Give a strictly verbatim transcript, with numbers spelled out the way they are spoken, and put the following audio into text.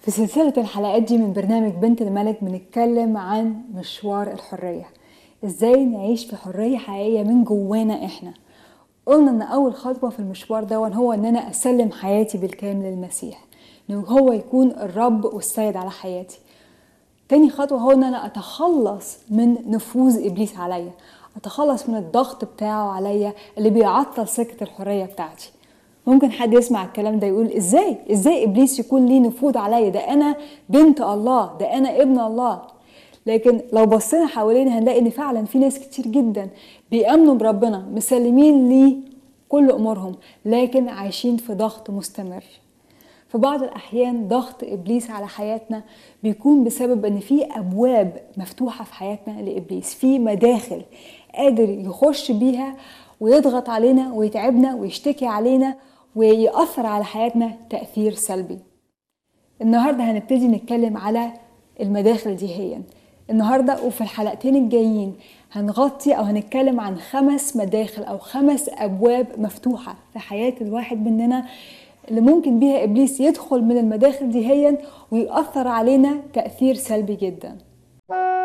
في سلسلة الحلقات دي من برنامج بنت الملك بنتكلم عن مشوار الحرية، ازاي نعيش في حرية حقيقية من جوانا احنا. قلنا ان اول خطوة في المشوار ده هو ان انا اسلم حياتي بالكامل للمسيح، ان هو يكون الرب والسيد على حياتي. تاني خطوة هو ان انا اتخلص من نفوذ ابليس عليا، اتخلص من الضغط بتاعه عليا اللي بيعطل سكة الحرية بتاعتي. ممكن حد يسمع الكلام ده يقول ازاي ازاي ابليس يكون ليه نفوذ عليا؟ ده انا بنت الله، ده انا ابن الله. لكن لو بصينا حوالينا هنلاقي ان فعلا في ناس كتير جدا بيأمنوا بربنا، مسلمين ليه كل امورهم، لكن عايشين في ضغط مستمر. في بعض الأحيان ضغط إبليس على حياتنا بيكون بسبب أن في أبواب مفتوحة في حياتنا لإبليس، في مداخل قادر يخش بيها ويضغط علينا ويتعبنا ويشتكي علينا ويأثر على حياتنا تأثير سلبي. النهاردة هنبتدي نتكلم على المداخل دي. هي النهاردة وفي الحلقتين الجايين هنغطي أو هنتكلم عن خمس مداخل أو خمس أبواب مفتوحة في حياة الواحد مننا، اللي ممكن بيها إبليس يدخل من المداخل دي هي ويأثر علينا تأثير سلبي جدا.